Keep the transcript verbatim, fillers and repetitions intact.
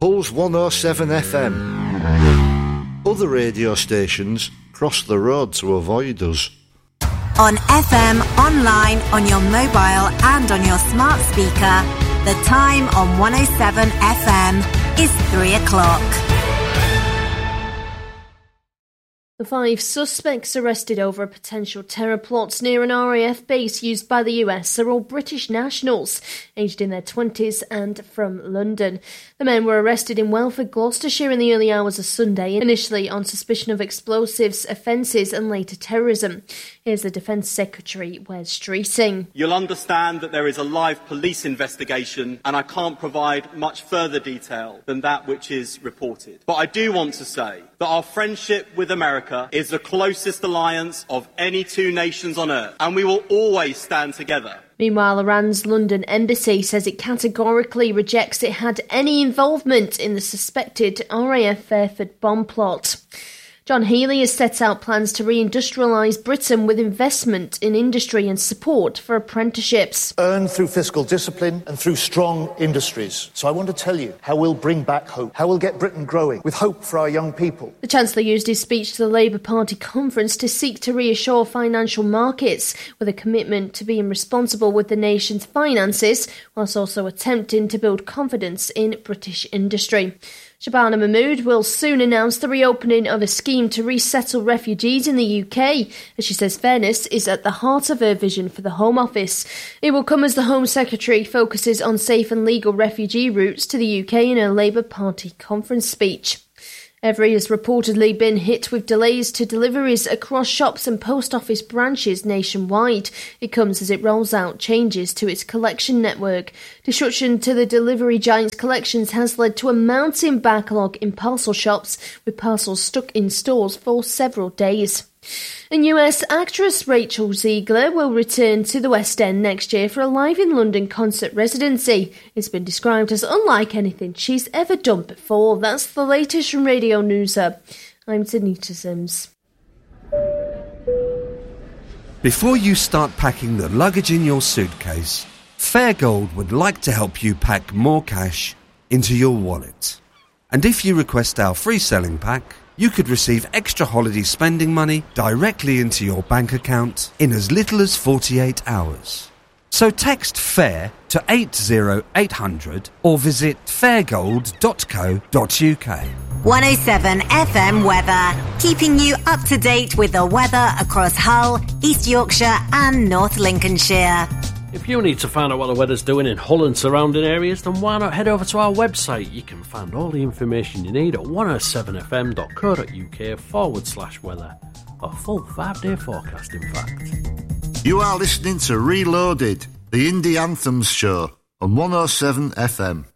Hull's one oh seven F M. Other radio stations cross the road to avoid us. On F M, online, on your mobile and on your smart speaker, the time on one oh seven F M is three o'clock. The five suspects arrested over a potential terror plot near an R A F base used by the U S are all British nationals, aged in their twenties and from London. The men were arrested in Welford, Gloucestershire in the early hours of Sunday, initially on suspicion of explosives, offences and later terrorism. Here's the Defence Secretary, Wes Streeting. You'll understand that there is a live police investigation and I can't provide much further detail than that which is reported. But I do want to say that our friendship with America is the closest alliance of any two nations on earth, and we will always stand together. Meanwhile, Iran's London embassy says it categorically rejects it had any involvement in the suspected R A F Fairford bomb plot. John Healey has set out plans to reindustrialise Britain with investment in industry and support for apprenticeships. Earned through fiscal discipline and through strong industries. So I want to tell you how we'll bring back hope, how we'll get Britain growing with hope for our young people. The Chancellor used his speech to the Labour Party conference to seek to reassure financial markets with a commitment to being responsible with the nation's finances, whilst also attempting to build confidence in British industry. Shabana Mahmood will soon announce the reopening of a scheme to resettle refugees in the U K, as she says fairness is at the heart of her vision for the Home Office. It will come as the Home Secretary focuses on safe and legal refugee routes to the U K in her Labour Party conference speech. Every has reportedly been hit with delays to deliveries across shops and post office branches nationwide. It comes as it rolls out changes to its collection network. Disruption to the delivery giant's collections has led to a mounting backlog in parcel shops, with parcels stuck in stores for several days. And U S actress Rachel Ziegler will return to the West End next year for a Live in London concert residency. It's been described as unlike anything she's ever done before. That's the latest from Radio News Hub. I'm Tanita Sims. Before you start packing the luggage in your suitcase, Fairgold would like to help you pack more cash into your wallet. And if you request our free selling pack, you could receive extra holiday spending money directly into your bank account in as little as forty-eight hours. So text FAIR to eight oh eight hundred or visit fairgold dot co dot uk. one oh seven F M weather, keeping you up to date with the weather across Hull, East Yorkshire and North Lincolnshire. If you need to find out what the weather's doing in Hull and surrounding areas, then why not head over to our website? You can find all the information you need at one oh seven f m dot co dot uk forward slash weather. A full five-day forecast, in fact. You are listening to Reloaded, the Indie Anthems show on one oh seven F M.